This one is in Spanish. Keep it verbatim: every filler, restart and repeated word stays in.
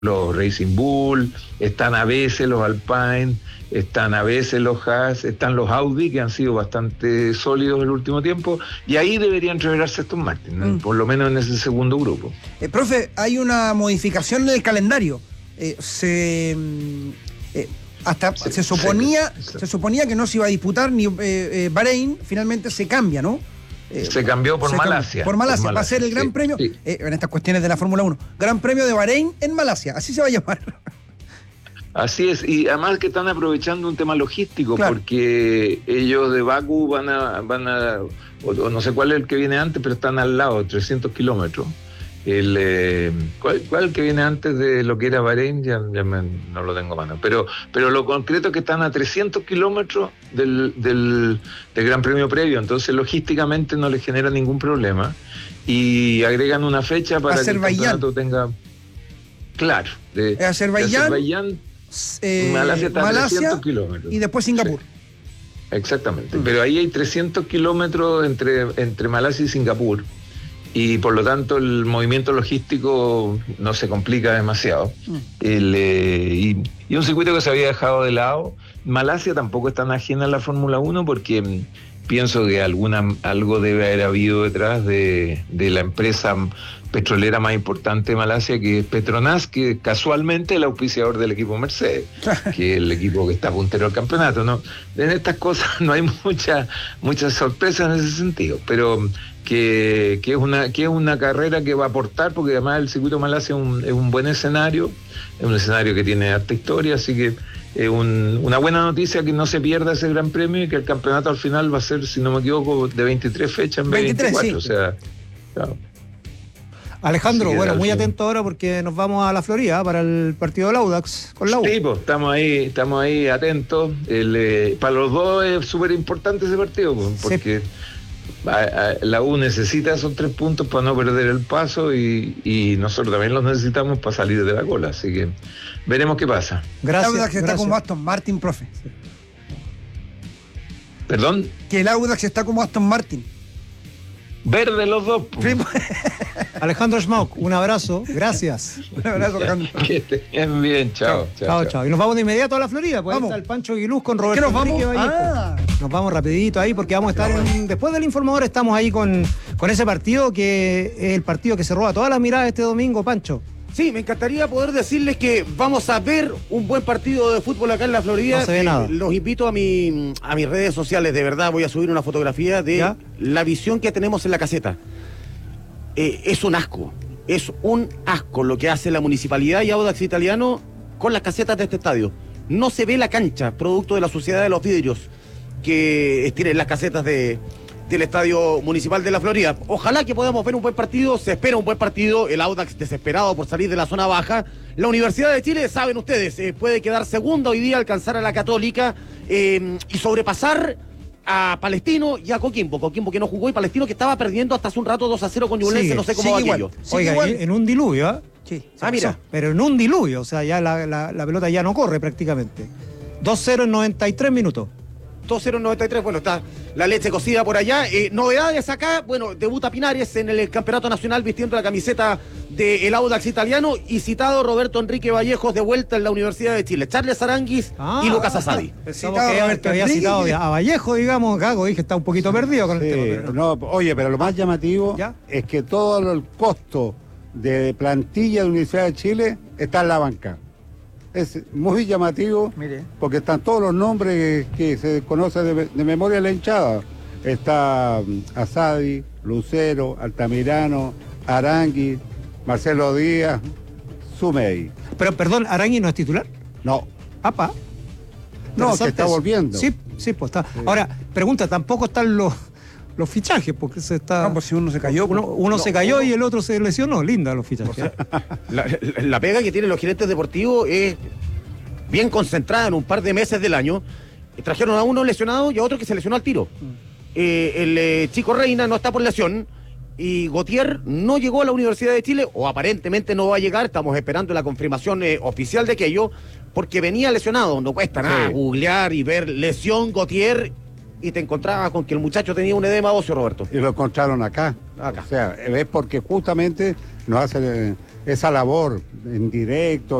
los Racing Bull, están a veces los Alpine, están a veces los Haas, están los Audi, que han sido bastante sólidos el último tiempo, y ahí deberían revelarse estos Martin, ¿no? mm. por lo menos en ese segundo grupo. Eh, profe, hay una modificación en el calendario. Eh, se eh, hasta se, se suponía se, se suponía que no se iba a disputar ni eh, eh, Bahrein, finalmente se cambia, ¿no? Eh, se cambió por se Malasia. Por Malasia, por Malasia va a ser el Gran sí, Premio, sí. Eh, en estas cuestiones de la Fórmula uno, Gran Premio de Bahrein en Malasia, así se va a llamar. Así es, y además que están aprovechando un tema logístico, claro. porque ellos de Bakú van a, van a o, o no sé cuál es el que viene antes, pero están al lado, trescientos kilómetros. El, eh, ¿cuál, ¿Cuál es el que viene antes de lo que era Bahrein? Ya, ya me, no lo tengo a mano. Pero, pero lo concreto es que están a trescientos kilómetros del, del, del Gran Premio previo, entonces logísticamente no les genera ningún problema. Y agregan una fecha para Azerbaiyán. que el campeonato tenga... Claro. De, Azerbaiyán, de Azerbaiyán eh, Malasia está Malasia, a trescientos kilómetros. Y después Singapur. Sí, exactamente. Mm. Pero ahí hay trescientos kilómetros entre, entre Malasia y Singapur. Y por lo tanto el movimiento logístico no se complica demasiado. Mm. El, eh, y, y un circuito que se había dejado de lado. Malasia tampoco es tan ajena a la Fórmula uno porque mm, pienso que alguna, algo debe haber habido detrás de, de la empresa petrolera más importante de Malasia, que es Petronas, que casualmente es el auspiciador del equipo Mercedes, que es el equipo que está puntero al campeonato, ¿no? En estas cosas no hay mucha, muchas sorpresas en ese sentido, pero que, que, es una, que es una carrera que va a aportar, porque además el circuito de Malasia es un, es un buen escenario, es un escenario que tiene harta historia, así que es un, una buena noticia que no se pierda ese gran premio y que el campeonato al final va a ser, si no me equivoco, de veintitrés fechas en veintitrés, veinticuatro, sí. O sea, claro. Alejandro, bueno, muy atento ahora porque nos vamos a la Florida para el partido del Audax con la U. Sí, pues estamos ahí, estamos ahí atentos. El, eh, para los dos es súper importante ese partido, pues, porque sí. a, a, la U necesita esos tres puntos para no perder el paso y, y nosotros también los necesitamos para salir de la cola, así que veremos qué pasa. Gracias. El Audax está como Aston Martin, profe. Sí. ¿Perdón? Que el Audax está como Aston Martin. Verde los dos. Alejandro Schmauk, un abrazo, gracias. Un abrazo, Alejandro. Que estén bien, chao. Chao, chao, chao. Y nos vamos de inmediato a la Florida, pues ahí está el Pancho Aguiluz con Roberto nos Enrique vamos? Vallejo. Ah. Nos vamos rapidito ahí porque vamos a estar en, después del informador estamos ahí con, con ese partido que es el partido que se roba todas las miradas este domingo, Pancho. Sí, me encantaría poder decirles que vamos a ver un buen partido de fútbol acá en la Florida. No se ve nada. Los invito a, mi, a mis redes sociales, de verdad, voy a subir una fotografía de ¿Ya? la visión que tenemos en la caseta. Eh, es un asco, es un asco lo que hace la Municipalidad y Audax Italiano con las casetas de este estadio. No se ve la cancha, producto de la suciedad de los vidrios que tienen las casetas de... del Estadio Municipal de la Florida. Ojalá que podamos ver un buen partido, se espera un buen partido, el Audax desesperado por salir de la zona baja. La Universidad de Chile, saben ustedes, eh, puede quedar segunda hoy día, alcanzar a la Católica eh, y sobrepasar a Palestino y a Coquimbo. Coquimbo que no jugó y Palestino que estaba perdiendo hasta hace un rato dos a cero con Ñublense, no sé cómo va aquello. Oiga, igual. En un diluvio, ¿eh? Sí. Ah, mira. Pero en un diluvio, o sea, ya la, la, la pelota ya no corre prácticamente. dos cero en noventa y tres minutos. dos cero noventa y tres, bueno, está la leche cocida por allá. Eh, novedades acá, bueno, debuta Pinares en el Campeonato Nacional vistiendo la camiseta del Audax Italiano y citado Roberto Enrique Vallejos de vuelta en la Universidad de Chile. Charles Aranguis ah, y Lucas Asadi. Pensamos que, que había citado a Vallejo, digamos, Gago, dije que está un poquito perdido con sí, el tema. Pero no. No, oye, pero lo más llamativo ¿Ya? es que todo el costo de plantilla de la Universidad de Chile está en la banca. Es muy llamativo. Mire. Porque están todos los nombres que, que se conocen de, de memoria de la hinchada. Está um, Asadi, Lucero, Altamirano, Arangui, Marcelo Díaz, Sumey. Pero perdón, ¿Arangui no es titular? No. Apa. No, que está volviendo. Sí, sí, pues está. Sí. Ahora, pregunta, tampoco están los, los fichajes, porque se está. No, pues si uno se cayó. Uno, uno no, se cayó no. y el otro se lesionó. Linda los fichajes. O sea, la, la, la pega que tienen los gerentes deportivos es bien concentrada en un par de meses del año. Trajeron a uno lesionado y a otro que se lesionó al tiro. Mm. Eh, el eh, Chico Reina no está por lesión y Gautier no llegó a la Universidad de Chile, o aparentemente no va a llegar. Estamos esperando la confirmación eh, oficial de aquello, porque venía lesionado. No cuesta nada sí. googlear y ver lesión Gautier y te encontrabas con que el muchacho tenía un edema óseo, Roberto. Y lo encontraron acá. Acá. O sea, es porque justamente nos hace esa labor en directo.